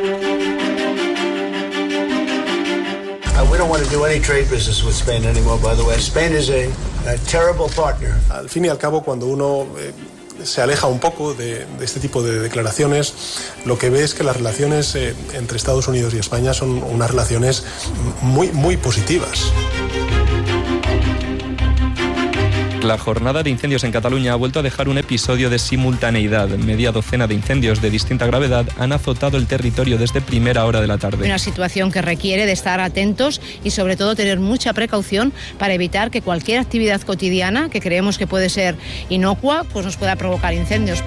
[SPEAKER 15] We don't want to do any trade business with Spain anymore, by the way. Spain is a terrible partner.
[SPEAKER 8] Al fin y al cabo, cuando uno se aleja un poco de este tipo de declaraciones, lo que ve es que las relaciones entre Estados Unidos y España son unas relaciones muy positivas.
[SPEAKER 16] La jornada de incendios en Cataluña ha vuelto a dejar un episodio de simultaneidad. Media docena de incendios de distinta gravedad han azotado el territorio desde primera hora de la tarde.
[SPEAKER 17] Una situación que requiere de estar atentos y sobre todo tener mucha precaución para evitar que cualquier actividad cotidiana que creemos que puede ser inocua, pues nos pueda provocar incendios.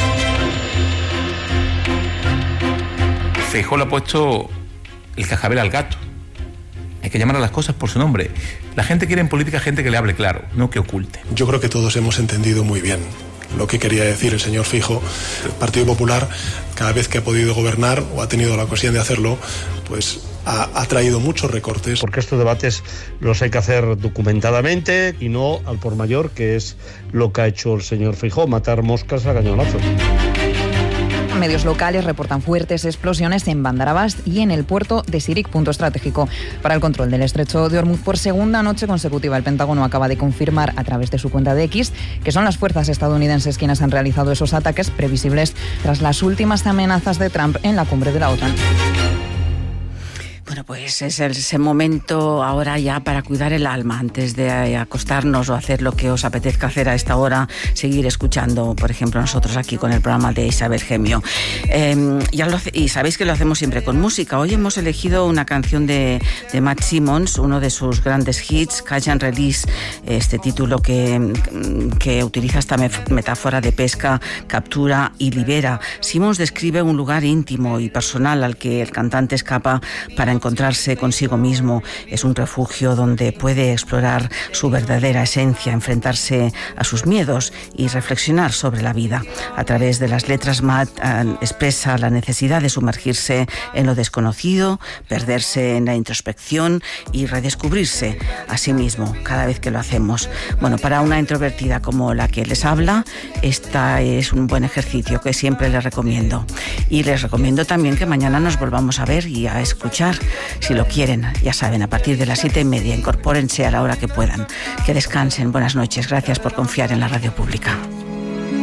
[SPEAKER 18] Feijóo le ha puesto el cascabel al gato. Hay que llamar a las cosas por su nombre. La gente quiere en política gente que le hable claro, no que oculte.
[SPEAKER 8] Yo creo que todos hemos entendido muy bien lo que quería decir el señor Feijóo. El Partido Popular, cada vez que ha podido gobernar o ha tenido la ocasión de hacerlo, pues ha traído muchos recortes.
[SPEAKER 19] Porque estos debates los hay que hacer documentadamente y no al por mayor, que es lo que ha hecho el señor Feijóo, matar moscas a cañonazos.
[SPEAKER 20] Medios locales reportan fuertes explosiones en Bandar Abbas y en el puerto de Sirik, punto estratégico para el control del estrecho de Hormuz. Por segunda noche consecutiva, el Pentágono acaba de confirmar a través de su cuenta de X que son las fuerzas estadounidenses quienes han realizado esos ataques previsibles tras las últimas amenazas de Trump en la cumbre de la OTAN.
[SPEAKER 2] Bueno, pues es ese momento ahora ya para cuidar el alma antes de acostarnos o hacer lo que os apetezca hacer a esta hora, seguir escuchando, por ejemplo, nosotros aquí con el programa de Isabel Gemio. Y sabéis que lo hacemos siempre con música. Hoy hemos elegido una canción de Matt Simmons, uno de sus grandes hits, Catch and Release, este título que utiliza esta metáfora de pesca, captura y libera. Simmons describe un lugar íntimo y personal al que el cantante escapa para encontrarse consigo mismo. Es un refugio donde puede explorar su verdadera esencia, enfrentarse a sus miedos y reflexionar sobre la vida. A través de las letras, Matt expresa la necesidad de sumergirse en lo desconocido, perderse en la introspección y redescubrirse a sí mismo cada vez que lo hacemos. Bueno, para una introvertida como la que les habla, esta es un buen ejercicio que siempre les recomiendo. Y les recomiendo también que mañana nos volvamos a ver y a escuchar. Si lo quieren, ya saben, a partir de las 7:30, incorpórense a la hora que puedan. Que descansen, buenas noches, gracias por confiar en la radio pública.